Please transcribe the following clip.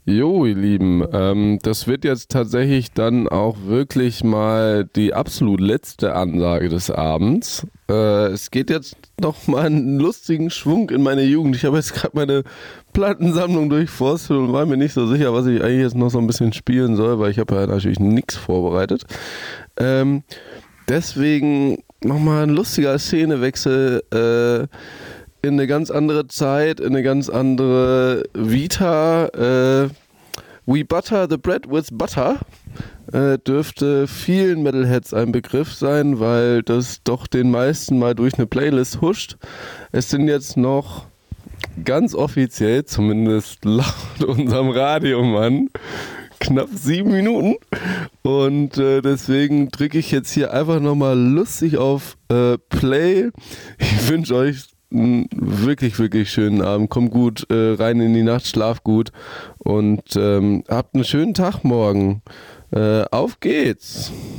Jo, ihr Lieben, das wird jetzt tatsächlich dann auch wirklich mal die absolut letzte Ansage des Abends. Es geht jetzt noch mal einen lustigen Schwung in meine Jugend. Ich habe jetzt gerade meine Plattensammlung durchforstet und war mir nicht so sicher, was ich eigentlich jetzt noch so ein bisschen spielen soll, weil ich habe ja natürlich nichts vorbereitet. Ähm, Deswegen nochmal ein lustiger Szenewechsel in eine ganz andere Zeit, in eine ganz andere Vita. We Butter the Bread with Butter dürfte vielen Metalheads ein Begriff sein, weil das doch den meisten mal durch eine Playlist huscht. Es sind jetzt noch ganz offiziell, zumindest laut unserem Radiomann, knapp 7 Minuten. Und deswegen drücke ich jetzt hier einfach nochmal lustig auf Play. Ich wünsche euch einen wirklich, wirklich schönen Abend. Kommt gut rein in die Nacht, schlaft gut und habt einen schönen Tag morgen. Auf geht's!